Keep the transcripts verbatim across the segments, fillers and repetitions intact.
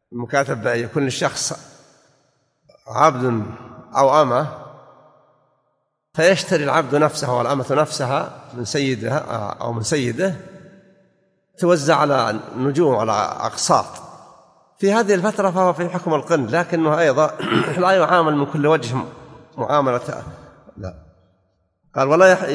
المكاتب يكون الشخص عبد أو أمة، فيشتري العبد نفسه والأمة نفسها من سيدها أو من سيده، توزع على نجوم على أقساط. في هذه الفترة فهو في حكم القن، لكنه أيضا لا يعامل من كل وجه معاملة. لا، قال ولا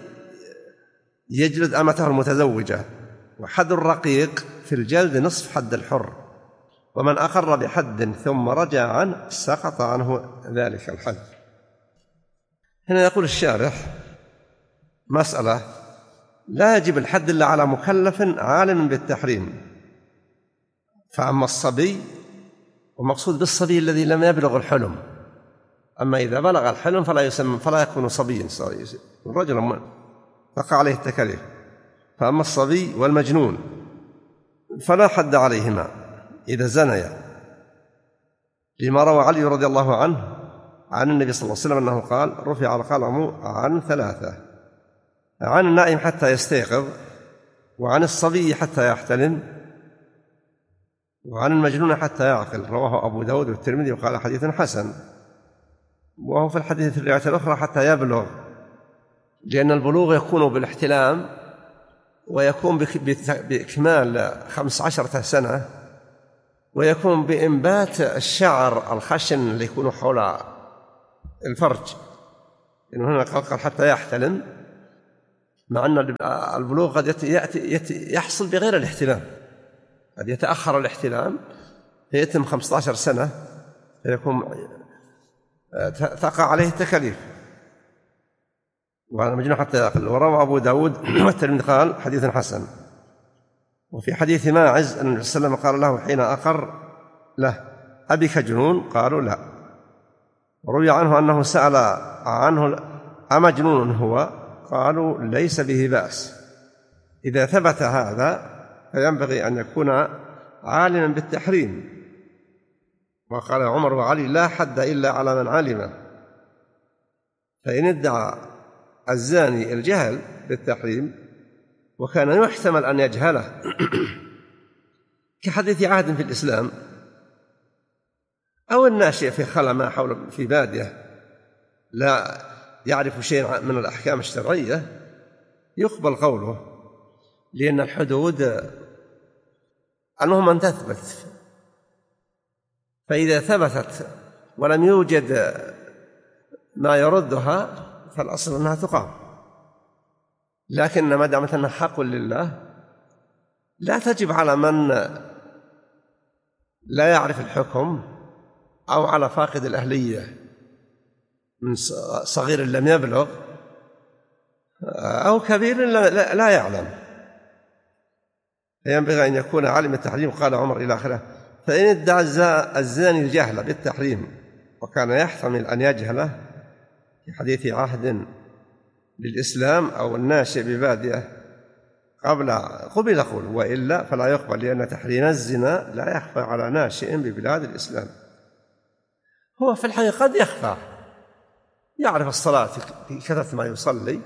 يجلد أمته المتزوجة، وحد الرقيق في الجلد نصف حد الحر، ومن أقر بحد ثم رجع عنه سقط عنه ذلك الحد. هنا يقول الشارح مسألة: لا يجب الحد إلا على مكلف عالم بالتحريم. فأما الصبي، ومقصود بالصبي الذي لم يبلغ الحلم، أما إذا بلغ الحلم فلا يسمى فلا يكون صبيا، رجل تقع عليه التكاليف. فأما الصبي والمجنون فلا حد عليهما إذا زنيا، لما روى علي رضي الله عنه عن النبي صلى الله عليه وسلم أنه قال: رفع القلم عن ثلاثة: عن النائم حتى يستيقظ، وعن الصبي حتى يحتلم، وعن المجنون حتى يعقل. رواه أبو داود والترمذي وقال حديث حسن. وهو في الحديث في الرواية الأخرى حتى يبلغ، لأن البلوغ يكون بالاحتلام، ويكون بإكمال خمس عشرة سنة، ويكون بإنبات الشعر الخشن اللي يكون حول الفرج، لأنه هنا قال حتى يحتلم، مع أن البلوغ قد يأتي يحصل بغير الاحتلام، قد يتأخر الاحتلام فيتم خمسة عشر سنة، فيكون تقع عليه التكاليف. وعلى المجنون حتى يعقل. وروى أبو داود والترمذي قال حديث حسن. وفي حديث ماعز أن النبي صلى الله عليه وسلم قال له حين أقر له: أبك جنون؟ قالوا لا. وروي عنه أنه سأل عنه: أمجنون هو؟ قالوا ليس به بأس. إذا ثبت هذا فينبغي أن يكون عالما بالتحريم. وقال عمر وعلي: لا حد إلا على من علم. فإن ادعى الزاني الجهل بالتحريم وكان يحتمل أن يجهله كحديث عهد في الإسلام، أو الناشئ في خلا ما حول في بادية لا يعرف شيئا من الأحكام الشرعية، يقبل قوله، لأن الحدود المهم أن تثبت. فإذا ثبتت ولم يوجد ما يردها فالأصل أنها تقام. لكن ما دامت أنها حق لله لا تجب على من لا يعرف الحكم، أو على فاقد الأهلية من صغير لم يبلغ أو كبير لا يعلم، فينبغي أن يكون عالم التحريم. قال عمر إلى آخره: فإن ادعى الزاني الجهل بالتحريم وكان يحتمل أن يجهله في حديث عهد للإسلام أو الناشئ ببادية قبل قبل قول، وإلا فلا يقبل، لأن تحريم الزنا لا يخفى على ناشئ ببلاد الإسلام. هو في الحقيقة قد يخفى، يعرف الصلاة في كثرة ما يصلي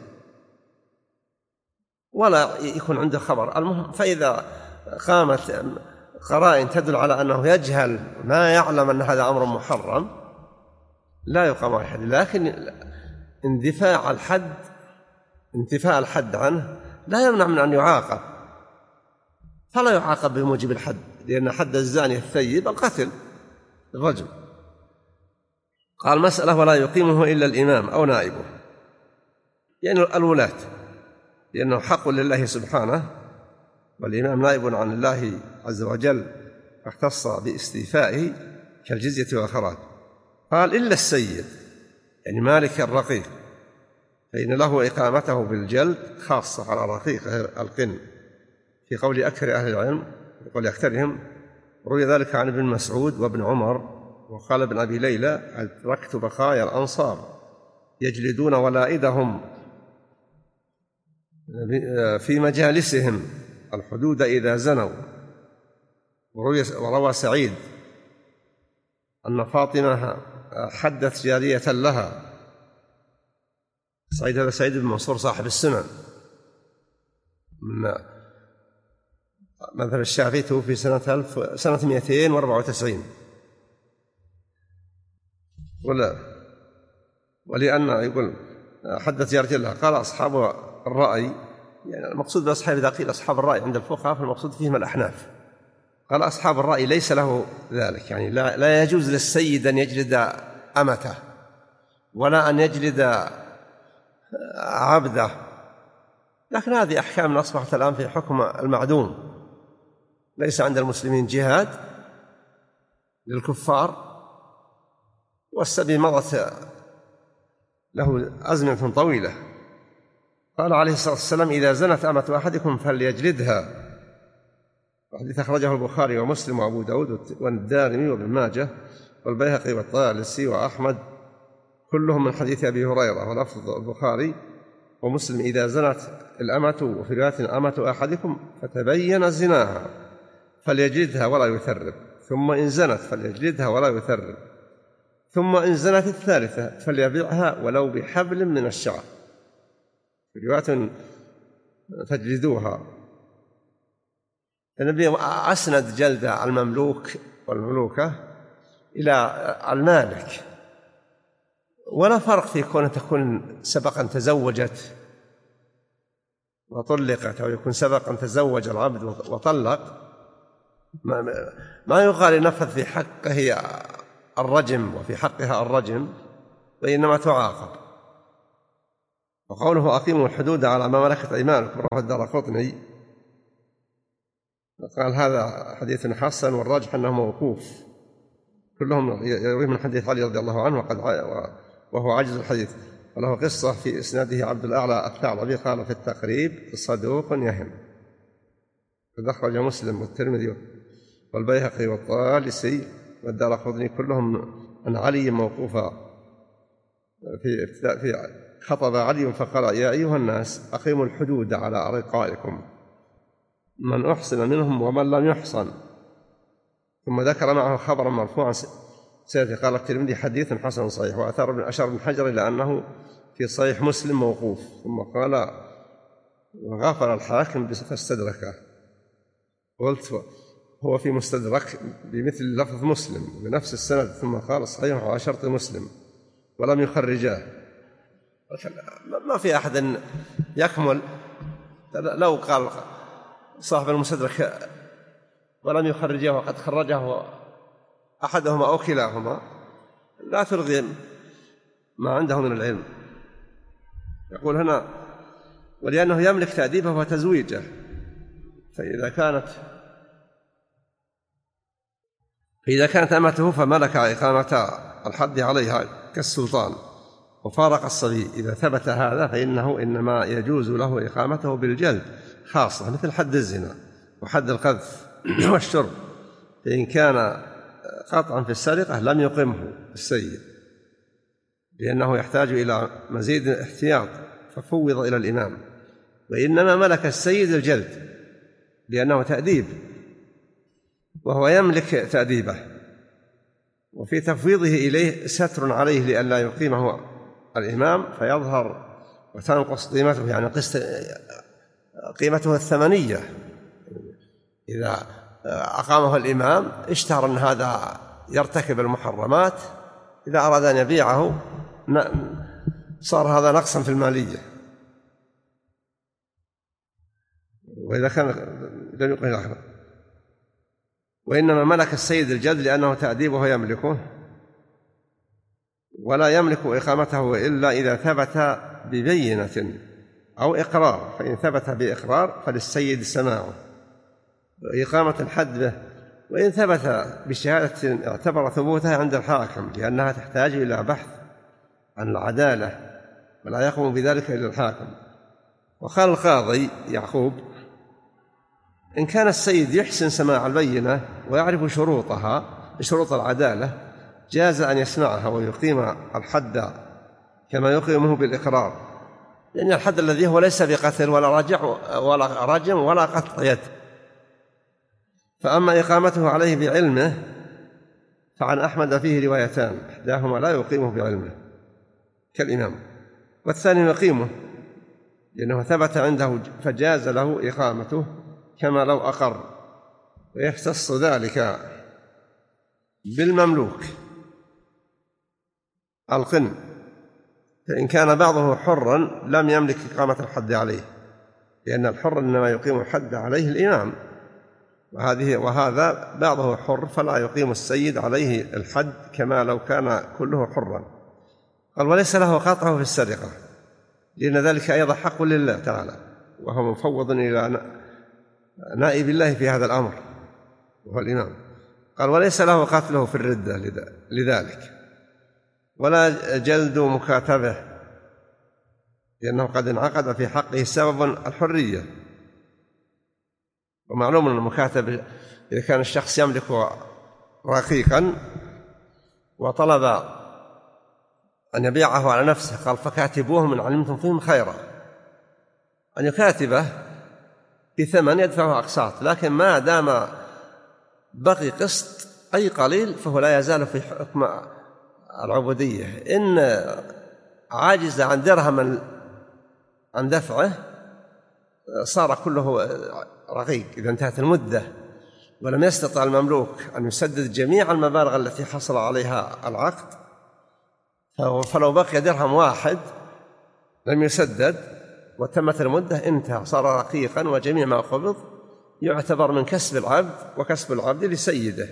ولا يكون عنده خبر. المهم فإذا قامت قرائن تدل على أنه يجهل ما يعلم أن هذا أمر محرم لا يقام على الحد. لكن اندفاع الحد انتفاء الحد عنه لا يمنع من أن يعاقب، فلا يعاقب بموجب الحد، لأن حد الزاني الثيب القتل الرجم. قال مسألة: ولا يقيمه إلا الإمام أو نائبه، يعني الولاة، لأنه حق لله سبحانه، والإمام نائب عن الله عز وجل، فاختص باستيفائه كالجزية والخراج. قال: إلا السيد، يعني مالك الرقيق، فإن له إقامته بالجلد خاصة على رقيق القن، في قول أكثر أهل العلم، يقول أكثرهم. روي ذلك عن ابن مسعود وابن عمر. وقال ابن أبي ليلى: أدركت بقايا الأنصار يجلدون ولائدهم في مجالسهم الحدود إذا زنوا. وروى سعيد أن فاطمة حدث جارية لها، سعيد هذا سعيد بن منصور صاحب السنن، مثل الشافعي توفي سنة ألف سنة مئتين وأربعة وتسعين، ولا ولأن يقول حدث يرجع لها قال أصحاب الرأي، يعني المقصود بأصحاب إذا قيل أصحاب الرأي عند الفقهاء فالمقصود فيهم الأحناف. قال أصحاب الرأي ليس له ذلك، يعني لا, لا يجوز للسيد أن يجلد أمته ولا أن يجلد عبده، لكن هذه أحكام أصبحت الآن في حكم المعدوم. ليس عند المسلمين جهاد للكفار، والسبي مضت له أزمنة طويلة. قال عليه الصلاة والسلام إذا زنت أمة أحدكم فليجلدها، حديث أخرجه البخاري ومسلم وأبو داود والدارمي وابن ماجه والبيهقي والطيالسي وأحمد كلهم من حديث أبي هريرة، ولفظ البخاري ومسلم إذا زنت الأمة، وفي رواية أمة أحدكم فتبين زناها فليجلدها ولا يثرب، ثم إن زنت فليجلدها ولا يثرب، ثم إن زنت الثالثة فليبيعها ولو بحبل من الشعر، في رواية فاجلدوها. النبي أسند جلد المملوك والمملوكة إلى المالك، ولا فرق في كون تكون سبق أن تزوجت وطلقت، أو يكون سبق أن تزوج العبد وطلق، ما, ما يقال ينفذ في حقه الرجم وفي حقها الرجم، وإنما تعاقب. وقوله أقيموا الحدود على ما ملكت أيمانكم رواه الدارقطني، قال هذا حديث حسن، والراجح أنه موقوف، كلهم يروي من حديث علي رضي الله عنه وقد وهو عاجز الحديث. وله قصة في إسناده عبد الأعلى الثعلبي قال في التقريب صدوق يهم، قد أخرج مسلم والترمذي والبيهقي والطيالسي والدارقطني كلهم عن علي موقوفا في في خطب علي فقال يا أيها الناس أقيموا الحدود على أرقائكم من أحسن منهم ومن لم يحصن، ثم ذكر معه خبرا مرفوعا سيأتي. قال الترمذي حديث حسن صحيح، وأثار بن أشار بن حجر إلى أنه في صحيح مسلم موقوف، ثم قال وغفر الحاكم فاستدركه، قلت هو في مستدرك بمثل لفظ مسلم بنفس السند، ثم قال صحيح على شرط مسلم ولم يخرجاه. ما في أحد يكمل، لو قال صاحب المستدرك ولم يخرجه وقد خرجه أحدهما أو كلاهما لا تلغي ما عنده من العلم. يقول هنا ولأنه يملك تأديبه وتزويجه، فإذا كانت فإذا كانت أمته فملك إقامة الحد عليها كالسلطان، وفارق الصبي إذا ثبت هذا فإنه إنما يجوز له إقامته بالجلد خاصة، مثل حد الزنا وحد القذف والشرب، فإن كان قطعا في السرقة لم يقمه السيد لأنه يحتاج إلى مزيد احتياط ففوض إلى الإمام، وإنما ملك السيد الجلد لأنه تأديب وهو يملك تأديبه، وفي تفويضه إليه ستر عليه لئلا يقيمه الإمام فيظهر وتنقص قيمته، يعني قسط قيمته الثمنية. إذا أقامه الإمام اشتهر أن هذا يرتكب المحرمات، إذا أراد أن يبيعه صار هذا نقصا في المالية، وإذا كان لم يقم الآخر. وإنما ملك السيد الجد لأنه تأديبه يملكه، ولا يملك إقامته إلا إذا ثبت ببينة أو إقرار، فإن ثبت بإقرار فللسيد سماعه وإقامة الحد به، وإن ثبت بشهادة اعتبر ثبوتها عند الحاكم لأنها تحتاج إلى بحث عن العدالة ولا يقوم بذلك إلا الحاكم. وقال القاضي يعقوب إن كان السيد يحسن سماع البينة ويعرف شروطها شروط العدالة جاز أن يسمعها ويقيم الحد كما يقيمه بالإقرار، لأن الحد الذي هو ليس بقتل ولا رجع ولا رجم ولا قطع يد. فأما إقامته عليه بعلمه فعن أحمد فيه روايتان، إحداهما لا يقيمه بعلمه كالإمام، والثاني يقيمه لأنه ثبت عنده فجاز له إقامته كما لو أقر. ويختص ذلك بالمملوك القن، فإن كان بعضه حرا لم يملك إقامة الحد عليه، لأن الحر إنما يقيم الحد عليه الإمام، وهذه وهذا بعضه حر فلا يقيم السيد عليه الحد كما لو كان كله حرا. قال وليس له قطعه في السرقة، لأن ذلك أيضا حق لله تعالى، وهو مفوض إلى نائب الله في هذا الأمر وهو الإمام. قال وليس له قتله في الردة لذلك، ولا جلد مكاتبه، لأنه قد انعقد في حقه سبب الحرية. ومعلوم أن المكاتب إذا كان الشخص يملك رقيقا وطلب أن يبيعه على نفسه، قال فكاتبوه من علمتم فيهم خيرا، أن يكاتبه بثمن يدفعه أقساط، لكن ما دام بقي قسط أي قليل فهو لا يزال في حكم العبودية. إن عاجز عن درهم عن دفعه صار كله رقيق إذا انتهت المدة، ولم يستطع المملوك أن يسدد جميع المبالغ التي حصل عليها العقد، فلو بقي درهم واحد لم يسدد وتمت المدة انتهى، صار رقيقا، وجميع ما قبض يعتبر من كسب العبد وكسب العبد لسيده.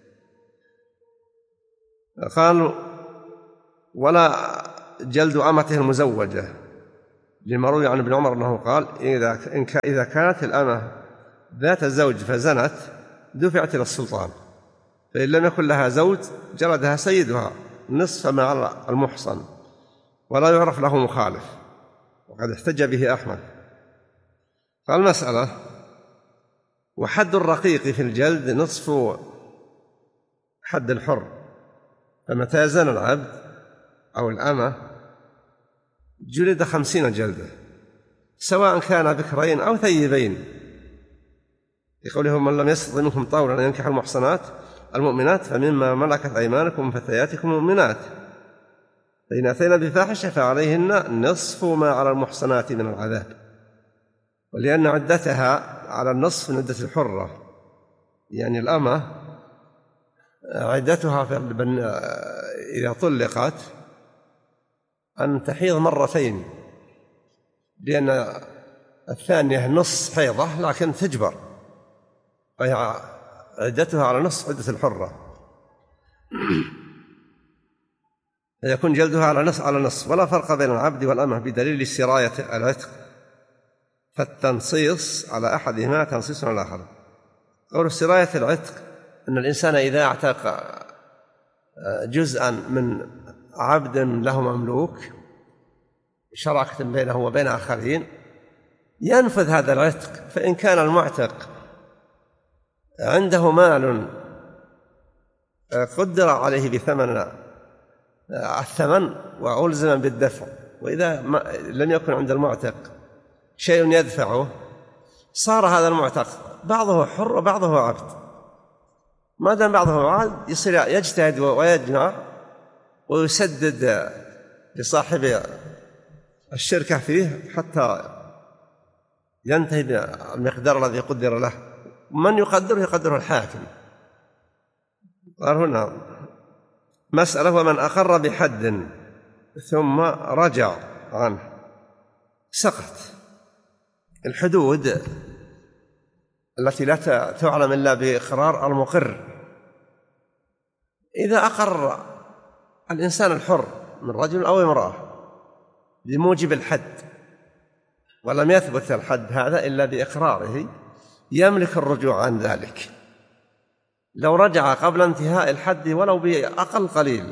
قالوا ولا جلد أمته المزوجة، لما روي عن ابن عمر أنه قال إذا إذا كانت الأمة ذات زوج فزنت دفعت إلى السلطان، فإن لم يكن لها زوج جلدها سيدها نصف ما على المحصن، ولا يعرف له مخالف، وقد احتج به أحمد. قال مسألة وحد الرقيق في الجلد نصف حد الحر، فمتى يزن العبد أو الأمة جلد خمسين جلدة، سواء كان بكرين أو ثيبين، لقوله من لم يستطع منكم طولا أن ينكح المحصنات المؤمنات فمما ملكت أيمانكم من فتياتكم المؤمنات، فإن أتينا بفاحشة فعليهن نصف ما على المحصنات من العذاب، ولأن عدتها على النصف من عدة الحرة، يعني الأمة عدتها في إذا طلقت أن تحيض مرتين، لأن الثانية نص حيضة لكن تجبر، وهي عدتها على نصف عدة الحرة، يكون جلدها على نصف على نصف، ولا فرق بين العبد والأمة بدليل سراية العتق، فالتنصيص على أحدهما تنصيص على الآخر. قول سراية العتق أن الإنسان إذا اعتق جزءا من عبد له مملوك شراكة بينه وبين آخرين ينفذ هذا العتق، فإن كان المعتق عنده مال قدر عليه بثمن الثمن وألزم بالدفع، وإذا لم يكن عند المعتق شيء يدفعه صار هذا المعتق بعضه حر وبعضه عبد، ما دام بعضه عبد يصير يجتهد ويجمع ويسدد لصاحب الشركة فيه حتى ينتهي بالمقدار الذي قدر له، من يقدره يقدره الحاكم. قال هنا مسألة ومن أقر بحد ثم رجع عنه سقط. الحدود التي لا تعلم إلا بإقرار المقر، إذا أقر الإنسان الحر من رجل أو امرأة بموجب الحد ولم يثبت الحد هذا إلا بإقراره يملك الرجوع عن ذلك، لو رجع قبل انتهاء الحد ولو بأقل قليل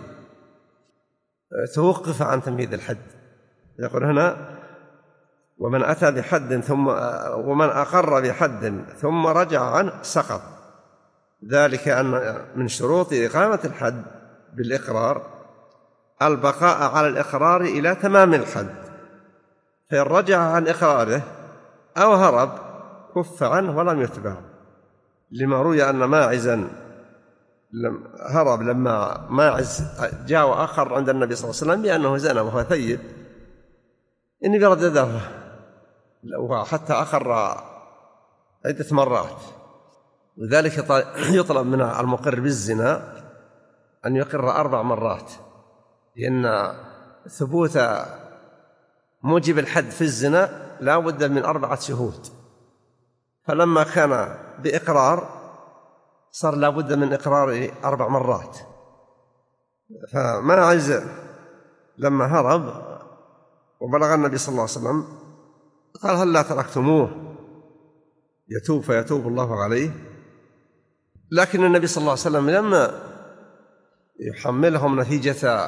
توقف عن تنفيذ الحد. يقول هنا ومن أتى بحد ثم ومن أقر بحد ثم رجع عنه سقط، ذلك أن من شروط إقامة الحد بالإقرار البقاء على الإقرار إلى تمام الحد، فإن رجع عن إقراره أو هرب كف عنه ولم يتبع، لما روي أن ماعزا هرب لما ماعز جاء وأخر عند النبي صلى الله عليه وسلم بأنه زنى وهو ثيب، إني بردده وحتى أخر عدة مرات، لذلك يطلب من المقر بالزنا أن يقر أربع مرات، لأن ثبوت موجب الحد في الزنا لا بد من أربعة شهود، فلما كان بإقرار صار لا بد من إقرار أربع مرات. فماعز لما هرب وبلغ النبي صلى الله عليه وسلم قال هل لا تركتموه يتوب فيتوب الله عليه؟ لكن النبي صلى الله عليه وسلم لما يحملهم نتيجة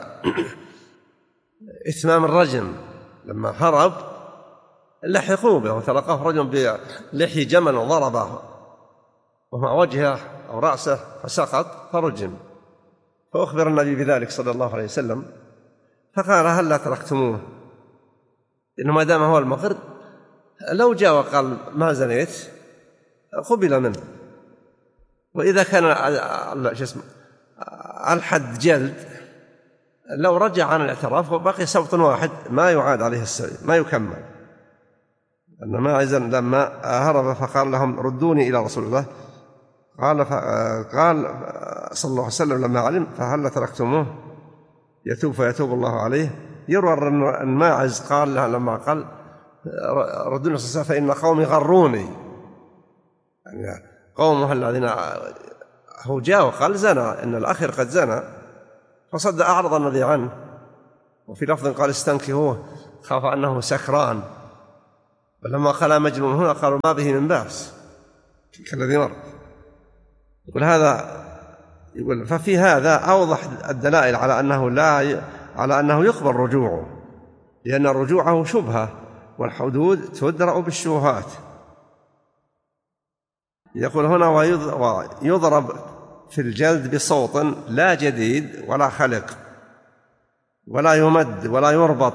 إتمام الرجم، لما هرب لحقوه به وتلقاه رجل بلحي جمل وضربه ومع وجهه أو رأسه فسقط فرجم، فأخبر النبي بذلك صلى الله عليه وسلم، فقال هل لا تركتموه؟ إنه ما دام هو المقر لو جاء وقال ما زنيت قبل منه، وإذا كان الحد جلد لو رجع عن الاعتراف وبقي صوت واحد ما يعاد عليه السبيل، ما يكمل. أن ماعزا لما هرب فقال لهم ردوني إلى رسول الله، قال قال صلى الله عليه وسلم لما علم فهل تركتموه يتوب فيتوب الله عليه. يروى أن ماعز قال لما قال ردوني صلى الله عليه وسلم فإن قومي غروني، يعني قومه الذين هو جاء وقال زنى إن الأخير قد زنى فصد أعرض النبي عنه، وفي لفظ قال استنكهوه خاف أنه سكران، فلما قال مجنون هنا قالوا ما به من بأس كالذي مر. يقول هذا يقول ففي هذا أوضح الدلائل على أنه لا على أنه يقبل رجوعه، لأن رجوعه شبهة والحدود تدرأ بالشبهات. يقول هنا ويضرب في الجلد بصوت لا جديد ولا خلق ولا يمد ولا يربط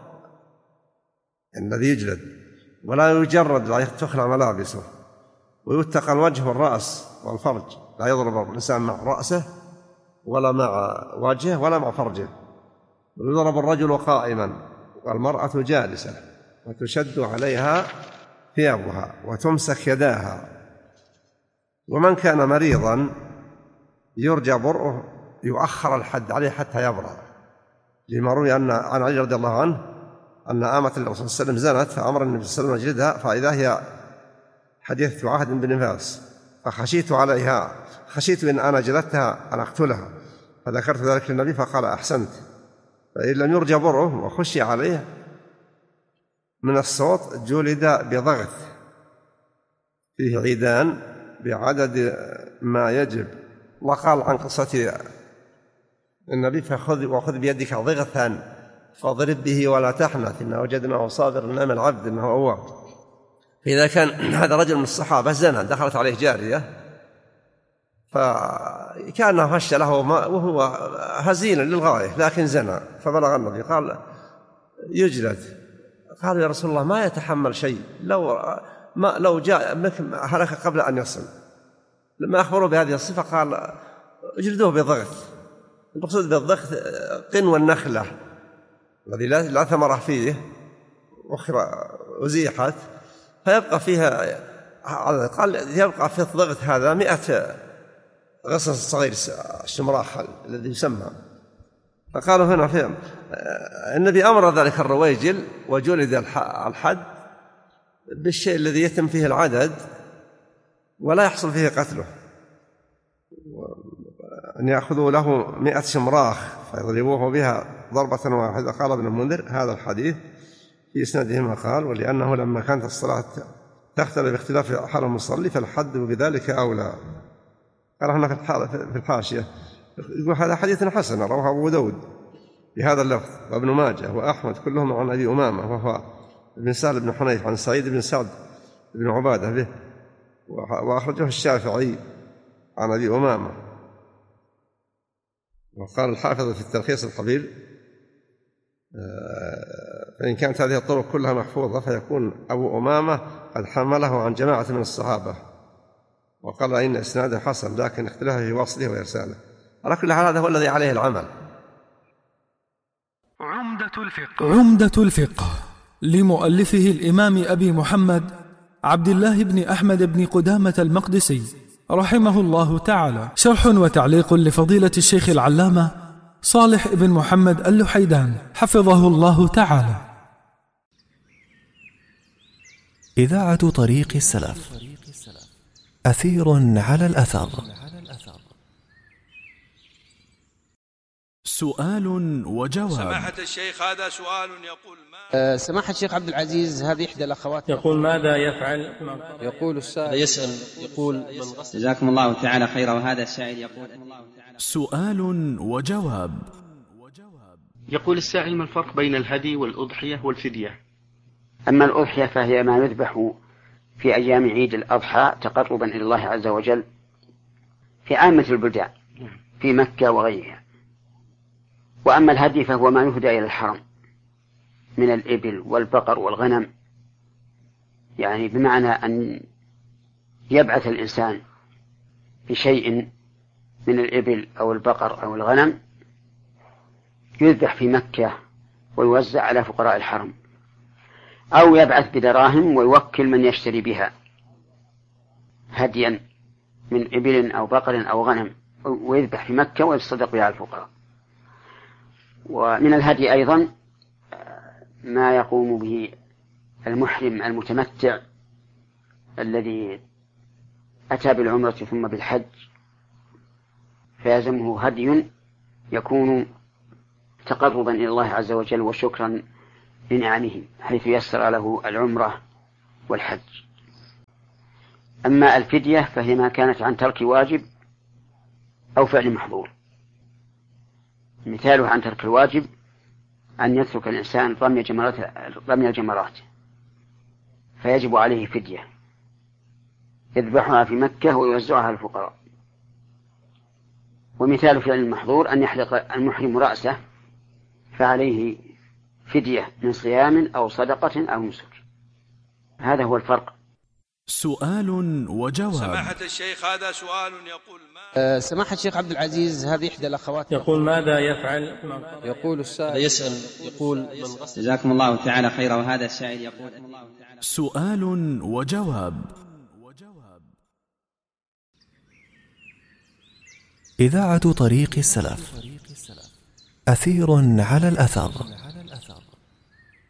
الذي يجلد ولا يجرد لا تخلع ملابسه، ويتقى الوجه والرأس والفرج، لا يضرب الإنسان مع رأسه ولا مع وجهه ولا مع فرجه. ويضرب الرجل قائما والمرأة جالسة وتشد عليها ثيابها وتمسك يداها. ومن كان مريضا يرجى برؤه يؤخر الحد عليه حتى يبرأ، لما روي أن عن علي رضي الله عنه أن آمة الرسول صلى الله عليه وسلم زنت فأمر النبي صلى الله عليه وسلم جلدها، فإذا هي حديثة عهد بنفاس، فخشيت عليها خشيت إن أنا جلدتها أن أقتلها، فذكرت ذلك للنبي فقال أحسنت. فإن لم يرجى برؤه وخشي عليه من الصوت جلد بضغط فيه عيدان بعدد ما يجب. وقال عن قصة النبي فخذ وخذ بيدك ضغثا فاضرب به ولا تحنث إنا وجدناه صابرا نعم العبد إنه أواب. فإذا كان هذا رجل من الصحابة زنى دخلت عليه جارية فكأنه هش له وهو هزيل للغاية لكن زنى، فبلغ النبي قال يجلد. قالوا يا رسول الله ما يتحمل شيء، لو ما لو جاء هلك قبل أن يصل. لما أخبروا بهذه الصفة قال اجلدوه بضغط. المقصود بالضغط قنوى النخلة الذي لا ثمر فيه أزيحت فيبقى فيها، قال يبقى في الضغط هذا مئة غصن صغير الشمراخ الذي يسمى. فقالوا هنا فهم النبي أمر ذلك الرويجل وجلد الحد بالشيء الذي يتم فيه العدد ولا يحصل فيه قتله، أن يأخذوا له مئة شمراخ فيضربوه بها ضربة واحدة. قال ابن المنذر هذا الحديث في إسناده ما قال ولأنه لما كانت الصلاة تختلف باختلاف حال المصلي فالحد بذلك أولى. قال هنا في الحاشية يقول هذا حديث حسن رواه أبو داود بهذا اللفظ وابن ماجه وأحمد كلهم عن أبي أمامة وهو ابن سهل بن حنيف عن سعيد بن سعد بن عبادة به، وأخرجه الشافعي عن أبي أمامة. وقال الحافظ في التلخيص الخبير فإن كانت هذه الطرق كلها محفوظة فيكون أبو أمامة قد حمله عن جماعة من الصحابة. وقال إن إسناده حسن لكن اختلاف في وصله وإرساله. على كل حال هذا هو الذي عليه العمل. عمدة الفقه عمدة الفقه لمؤلفه الإمام أبي محمد عبد الله بن أحمد بن قدامة المقدسي رحمه الله تعالى. شرح وتعليق لفضيلة الشيخ العلامة صالح بن محمد اللحيدان حفظه الله تعالى. إذاعة طريق السلف، أثير على الأثر. سؤال وجواب. سماحة الشيخ، هذا سؤال يقول ما أه سماحة الشيخ عبد العزيز، هذه إحدى الأخوات يقول ماذا يفعل؟ يقول السائل يسأل يقول جزاكم الله تعالى خيرا. وهذا السائل يقول سؤال وجواب. يقول السائل: ما الفرق بين الهدي والأضحية والفدية؟ أما الأضحية فهي ما يذبح في أيام عيد الأضحى تقربا إلى الله عز وجل في عامة البلدان في مكة وغيرها. وأما الهدي فهو ما يهدى إلى الحرم من الإبل والبقر والغنم، يعني بمعنى أن يبعث الإنسان بشيء من الإبل أو البقر أو الغنم يذبح في مكة ويوزع على فقراء الحرم، أو يبعث بدراهم ويوكل من يشتري بها هديا من إبل أو بقر أو غنم ويذبح في مكة ويتصدق بها على الفقراء. ومن الهدي أيضا ما يقوم به المحرم المتمتع الذي أتى بالعمرة ثم بالحج، فيلزمه هدي يكون تقربا إلى الله عز وجل وشكرا لنعمه، حيث يسر له العمرة والحج. أما الفدية فهي ما كانت عن ترك واجب أو فعل محظور. مثاله عن ترك الواجب أن يترك الإنسان رمي جمرات رمي الجمرات فيجب عليه فدية يذبحها في مكة ويوزعها على الفقراء. ومثال فعل المحظور أن يحلق المحرم رأسه فعليه فدية من صيام أو صدقة أو نسك. هذا هو الفرق. سؤال وجواب. سماحة الشيخ، هذا سؤال يقول ما أه سماحة الشيخ عبد العزيز، هذه إحدى الأخوات يقول ماذا يفعل؟ يقول السائل يسأل يقول جزاكم الله تعالى خيرا. وهذا السائل يقول سؤال وجواب. إذاعة طريق السلف، أثير على الأثر.